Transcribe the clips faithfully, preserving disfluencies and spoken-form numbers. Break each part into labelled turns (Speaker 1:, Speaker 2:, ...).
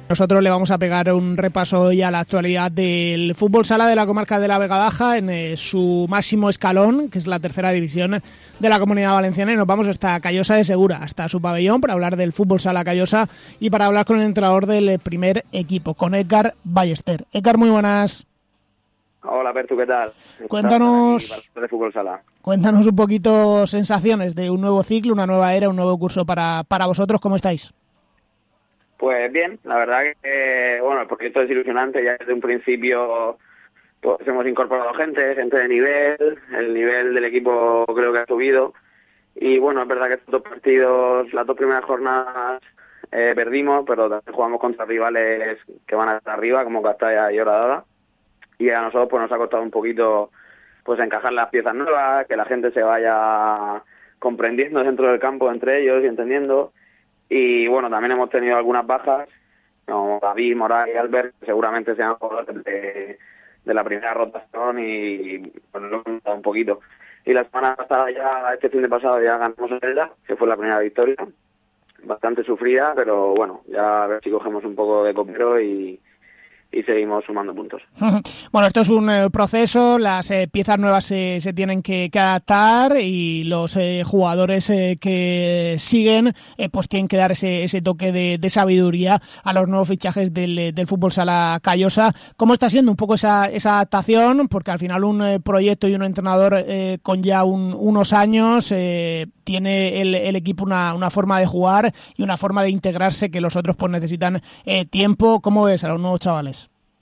Speaker 1: Nosotros le vamos a pegar un repaso hoy a la actualidad del fútbol sala de la comarca de la Vega Baja en eh, su máximo escalón, que es la tercera división de la Comunidad Valenciana, y nos vamos hasta Callosa de Segura, hasta su pabellón, para hablar del fútbol sala Callosa y para hablar con el entrenador del primer equipo, con Edgar Ballester. Edgar, muy buenas.
Speaker 2: Hola, Bertu, ¿qué tal?
Speaker 1: Cuéntanos,
Speaker 2: de fútbol sala.
Speaker 1: Cuéntanos un poquito sensaciones de un nuevo ciclo, una nueva era, un nuevo curso para, para vosotros. ¿Cómo estáis?
Speaker 2: Pues bien, la verdad que, bueno, el proyecto es ilusionante. Ya desde un principio pues hemos incorporado gente, gente de nivel, el nivel del equipo creo que ha subido. Y bueno, es verdad que estos dos partidos, las dos primeras jornadas eh, perdimos, pero también jugamos contra rivales que van hasta arriba, como Castalla y Horadada. Y a nosotros pues nos ha costado un poquito pues encajar las piezas nuevas, que la gente se vaya comprendiendo dentro del campo entre ellos y entendiendo. Y bueno, también hemos tenido algunas bajas, como David, Moral y Albert, que seguramente sean jugadores de, de la primera rotación y pues lo hemos notado un poquito. Y la semana pasada ya, este fin de pasado ya ganamos en Elda, que fue la primera victoria, bastante sufrida, pero bueno, ya a ver si cogemos un poco de copero y y seguimos sumando puntos.
Speaker 1: Bueno, esto es un eh, proceso, las eh, piezas nuevas se, se tienen que, que adaptar y los eh, jugadores eh, que siguen eh, pues tienen que dar ese, ese toque de, de sabiduría a los nuevos fichajes del, del fútbol sala Callosa. ¿Cómo está siendo un poco esa, esa adaptación? Porque al final un eh, proyecto y un entrenador eh, con ya un, unos años eh, tiene el, el equipo una, una forma de jugar y una forma de integrarse que los otros pues necesitan eh, tiempo. ¿Cómo ves a los nuevos chavales?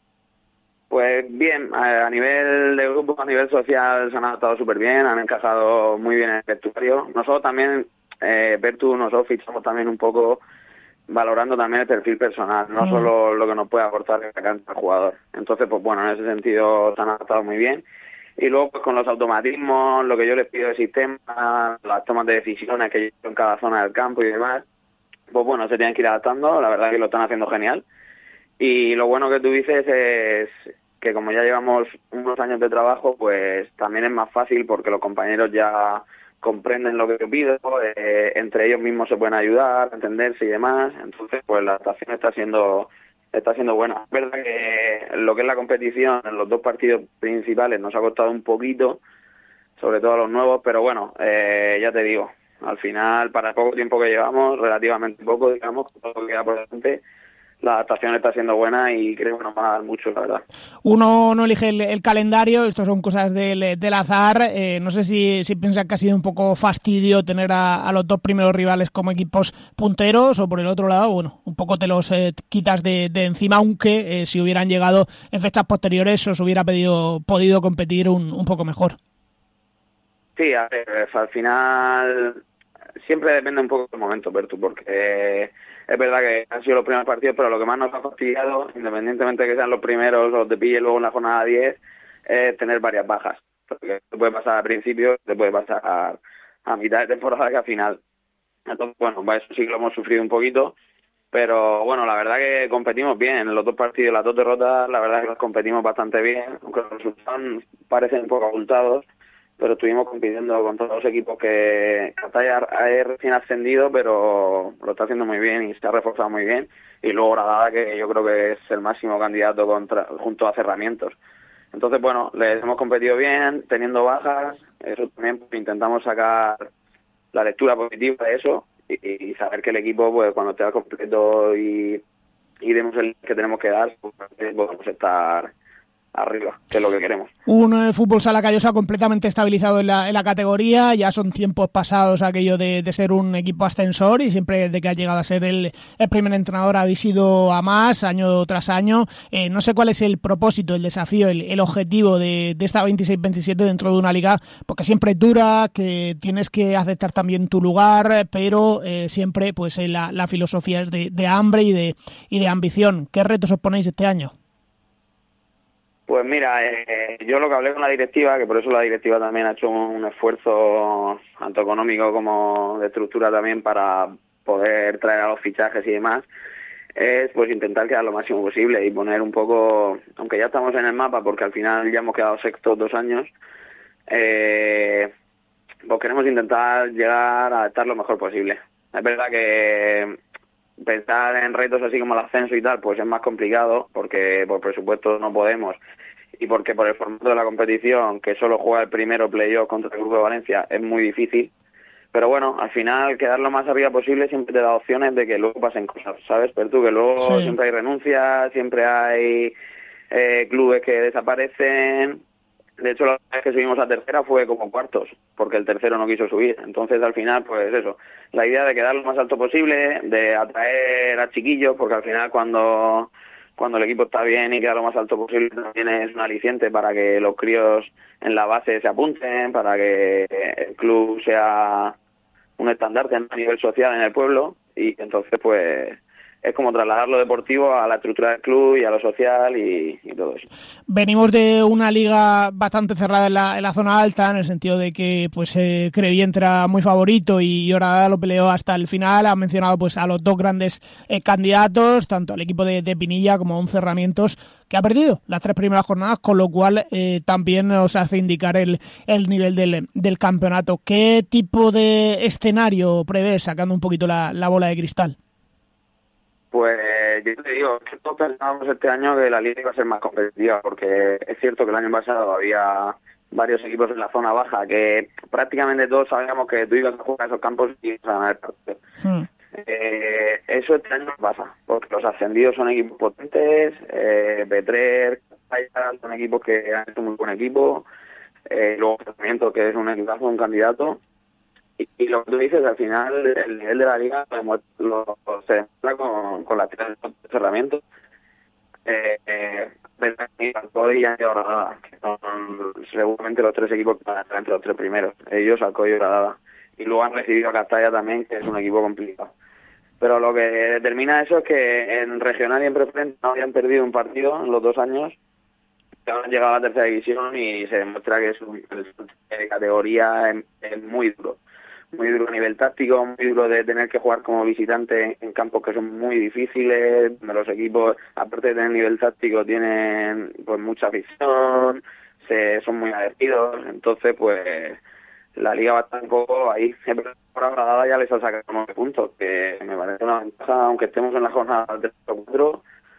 Speaker 2: Pues bien, a nivel de grupo, a nivel social se han adaptado súper bien, han encajado muy bien en el vestuario. Nosotros también, eh, Bertu, nosotros fichamos también un poco valorando también el perfil personal, no mm. solo lo que nos puede aportar la cancha al jugador. Entonces, pues bueno, en ese sentido se han adaptado muy bien. Y luego, pues con los automatismos, lo que yo les pido de sistema, las tomas de decisiones que llevo en cada zona del campo y demás, pues bueno, se tienen que ir adaptando, la verdad que lo están haciendo genial. Y lo bueno que tú dices es que como ya llevamos unos años de trabajo, pues también es más fácil porque los compañeros ya comprenden lo que yo pido, eh, entre ellos mismos se pueden ayudar, entenderse y demás. Entonces, pues la adaptación está siendo está siendo buena. Es verdad que lo que es la competición en los dos partidos principales nos ha costado un poquito, sobre todo a los nuevos, pero bueno, eh, ya te digo, al final, para el poco tiempo que llevamos, relativamente poco, digamos, todo lo que queda por delante, la adaptación está siendo buena y creo que nos va a dar mucho, la verdad.
Speaker 1: Uno no elige el, el calendario, esto son cosas del, del azar. Eh, no sé si, si piensan que ha sido un poco fastidio tener a, a los dos primeros rivales como equipos punteros, o por el otro lado, bueno, un poco te los eh, quitas de, de encima, aunque eh, si hubieran llegado en fechas posteriores os hubiera pedido, podido competir un, un poco mejor.
Speaker 2: Sí, a ver, al final siempre depende un poco del momento, Bertu, porque eh, es verdad que han sido los primeros partidos, pero lo que más nos ha fastidiado, independientemente de que sean los primeros o te pille luego en la jornada diez, es tener varias bajas. Porque te puede pasar al principio, te puede pasar a, a mitad de temporada que al final. Entonces, bueno, eso sí que lo hemos sufrido un poquito, pero bueno, la verdad que competimos bien. En los dos partidos, las dos derrotas, la verdad que los competimos bastante bien, aunque los resultados parecen un poco abultados, pero estuvimos compitiendo con todos los equipos que Castalla es recién ascendido, pero lo está haciendo muy bien y se ha reforzado muy bien. Y luego Horadada, que yo creo que es el máximo candidato contra, junto a Cerramientos. Entonces, bueno, les hemos competido bien, teniendo bajas. Eso también pues, intentamos sacar la lectura positiva de eso y, y saber que el equipo, pues cuando esté completo y, y demos el que tenemos que dar, pues podemos estar arriba, que es lo que queremos.
Speaker 1: Un eh, fútbol sala Callosa completamente estabilizado en la, en la categoría. Ya son tiempos pasados aquello de, de ser un equipo ascensor, y siempre desde que ha llegado a ser el, el primer entrenador habéis ido a más año tras año. Eh, no sé cuál es el propósito, el desafío, el, el objetivo de, de esta veintiséis veintisiete dentro de una liga, porque siempre es dura, que tienes que aceptar también tu lugar, pero eh, siempre pues eh, la, la filosofía es de, de hambre y de, y de ambición. ¿Qué retos os ponéis este año?
Speaker 2: Pues mira, eh, yo lo que hablé con la directiva, que por eso la directiva también ha hecho un esfuerzo tanto económico como de estructura también para poder traer a los fichajes y demás, es pues intentar quedar lo máximo posible y poner un poco, aunque ya estamos en el mapa porque al final ya hemos quedado sextos dos años, eh, pues queremos intentar llegar a estar lo mejor posible. Es verdad que pensar en retos así como el ascenso y tal, pues es más complicado, porque por presupuesto no podemos, y porque por el formato de la competición, que solo juega el primero playoff contra el Grupo de Valencia, es muy difícil. Pero bueno, al final quedar lo más arriba posible siempre te da opciones de que luego pasen cosas, ¿sabes? Pero tú, que luego
Speaker 1: Sí.
Speaker 2: siempre hay renuncias, siempre hay eh, clubes que desaparecen. De hecho, la vez que subimos a tercera fue como cuartos, porque el tercero no quiso subir. Entonces, al final, pues eso, la idea de quedar lo más alto posible, de atraer a chiquillos, porque al final cuando, cuando el equipo está bien y queda lo más alto posible, también es un aliciente para que los críos en la base se apunten, para que el club sea un estandarte a nivel social en el pueblo, y entonces pues es como trasladar lo deportivo a la estructura del club y a lo social y, y todo eso.
Speaker 1: Venimos de una liga bastante cerrada en la, en la zona alta, en el sentido de que pues eh, Crevillent era muy favorito y Horadada lo peleó hasta el final. Ha mencionado pues a los dos grandes eh, candidatos, tanto al equipo de, de Pinilla como a un Cerramientos, que ha perdido las tres primeras jornadas, con lo cual eh, también nos hace indicar el, el nivel del, del campeonato. ¿Qué tipo de escenario prevés, sacando un poquito la, la bola de cristal?
Speaker 2: Pues yo te digo, que todos pensábamos este año que la liga iba a ser más competitiva, porque es cierto que el año pasado había varios equipos en la zona baja que prácticamente todos sabíamos que tú ibas a jugar esos campos y ibas a ganar el partido. Hmm. Eh, eso este año no pasa, porque los ascendidos son equipos potentes, eh, Petrer, son equipos que han hecho muy buen equipo, eh, luego Cerramiento, que es un equipazo, un candidato. Y, y lo que tú dices, al final, el nivel de la liga lo, lo, se demuestra con, con las tres Cerramientos. Eh, eh, y Alcoy y Horadada, que son seguramente los tres equipos que van a estar entre los tres primeros. Ellos, Alcoy y Horadada. Y luego han recibido a Castalla también, que es un equipo complicado. Pero lo que determina eso es que en regional y en preferente no habían perdido un partido en los dos años. Han llegado a la tercera división y se demuestra que es un, de categoría es, es muy duro. Muy duro a nivel táctico, muy duro de tener que jugar como visitante en campos que son muy difíciles, donde los equipos, aparte de tener nivel táctico, tienen pues mucha afición, se, son muy adheridos, entonces pues la liga va a estar un poco ahí. Por ahora ya les ha sacado nueve puntos, que me parece una ventaja, aunque estemos en la jornada tres o cuatro,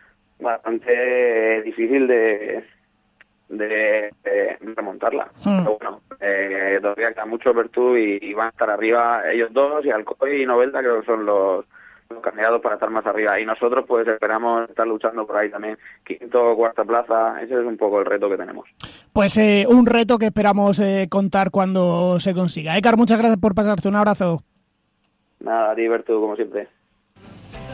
Speaker 2: bastante difícil de... De, de remontarla. Hmm. Pero bueno, eh, todavía queda mucho Bertú y, y van a estar arriba ellos dos, y Alcoy y Novelda creo que son los, los candidatos para estar más arriba, y nosotros pues esperamos estar luchando por ahí también, quinto o cuarta plaza. Ese es un poco el reto que tenemos.
Speaker 1: Pues eh, un reto que esperamos eh, contar cuando se consiga. Ekar, muchas gracias por pasarte, un abrazo.
Speaker 2: Nada, a ti Bertú, como siempre.